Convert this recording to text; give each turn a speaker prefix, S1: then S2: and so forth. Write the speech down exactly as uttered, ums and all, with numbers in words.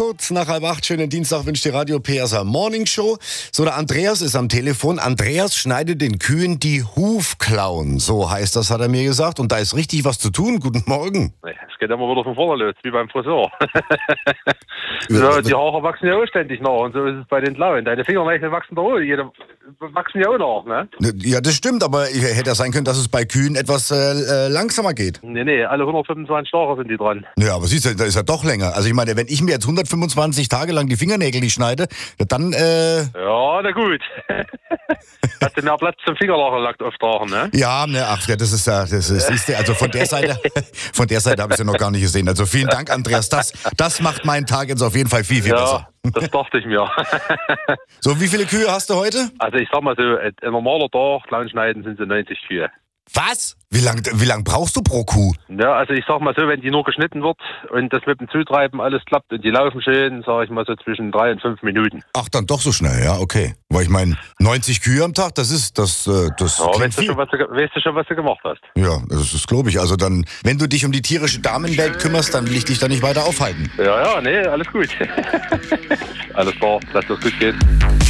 S1: Kurz nach halb acht, schönen Dienstag wünscht die Radio P S A Morning Show. So, der Andreas ist am Telefon. Andreas schneidet den Kühen die Hufklauen. So heißt das, hat er mir gesagt. Und da ist richtig was zu tun. Guten Morgen.
S2: Es geht immer wieder von vorne los, wie beim Friseur. So, die Haare wachsen ja auch ständig nach und so ist es bei den Klauen. Deine Fingernägel wachsen da auch, jede, wachsen ja auch nach, ne?
S1: Ja, das stimmt, aber hätte ja sein können, dass es bei Kühen etwas äh, langsamer geht.
S2: Nee, nee, alle hundertfünfundzwanzig Tage sind die dran.
S1: Ja, aber siehst du, da ist ja doch länger. Also ich meine, wenn ich mir jetzt hundertfünfundzwanzig Tage lang die Fingernägel nicht schneide, dann, äh...
S2: Ja, na gut. Hast du mehr Platz zum Fingerlacherlack auftragen, ne?
S1: Ja, ne, ach, ja, das ist ja, das ist, ist also von der Seite, von der Seite habe ich es ja noch gar nicht gesehen. Also vielen Dank, Andreas. Das, das macht meinen Tag jetzt auf jeden Fall viel, viel
S2: ja,
S1: besser.
S2: Das dachte ich mir.
S1: So, wie viele Kühe hast du heute?
S2: Also ich sag mal so, ein normaler Tag, Klauen schneiden, sind so neunzig Kühe.
S1: Was? Wie lang, wie lang brauchst du pro Kuh?
S2: Ja, also ich sag mal so, wenn die nur geschnitten wird und das mit dem Zutreiben alles klappt und die laufen schön, sag ich mal so zwischen drei und fünf Minuten.
S1: Ach, dann doch so schnell, ja, okay. Weil ich meine, neunzig Kühe am Tag, das ist, das, äh, das
S2: ja, weißt du, schon, was du, weißt du schon, was du gemacht hast?
S1: Ja, das ist, glaube ich. Also dann, wenn du dich um die tierische Damenwelt kümmerst, dann will ich dich da nicht weiter aufhalten.
S2: Ja, ja, nee, alles gut. Alles klar, lass das gut gehen.